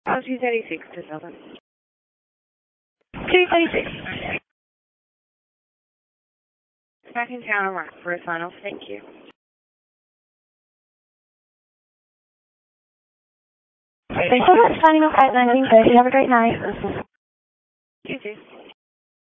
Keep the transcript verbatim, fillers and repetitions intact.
Oh, two thirty-six to Southern. two thirty-six. Back in town and right for a sign-off. Thank you. Thanks so much. Signing off at nineteen thirty. Have a great night. You too.